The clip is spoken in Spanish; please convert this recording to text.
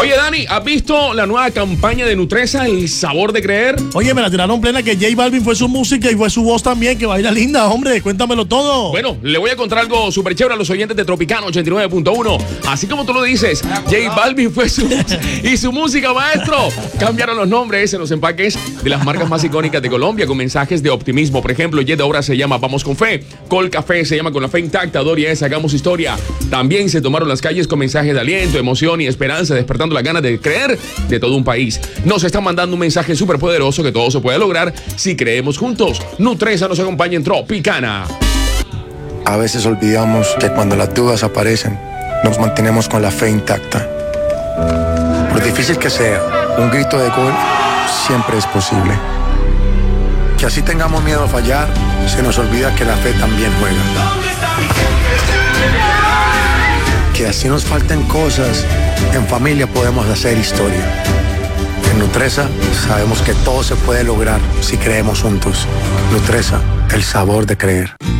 Oye, Dani, ¿has visto la nueva campaña de Nutresa, El Sabor de Creer? Oye, me la tiraron plena que J Balvin fue su música y fue su voz también, que baila linda, hombre. Cuéntamelo todo. Bueno, le voy a contar algo súper chévere a los oyentes de Tropicano 89.1. Así como tú lo dices, J Balvin fue su voz y su música, maestro. Cambiaron los nombres en los empaques de las marcas más icónicas de Colombia con mensajes de optimismo. Por ejemplo, Jet ahora se llama Vamos con Fe. Col Café se llama Con la Fe Intacta. Doria es Hagamos Historia. También se tomaron las calles con mensajes de aliento, emoción y esperanza, despertando las ganas de creer de todo un país. Nos están mandando un mensaje súper poderoso que todo se puede lograr si creemos juntos. Nutresa nos acompaña en Tropicana. A veces olvidamos que cuando las dudas aparecen, nos mantenemos con la fe intacta. Por difícil que sea, un grito de gol siempre es posible. Que así tengamos miedo a fallar, se nos olvida que la fe también juega. Que así nos falten cosas, en familia podemos hacer historia. En Nutresa sabemos que todo se puede lograr si creemos juntos. Nutresa, el sabor de creer.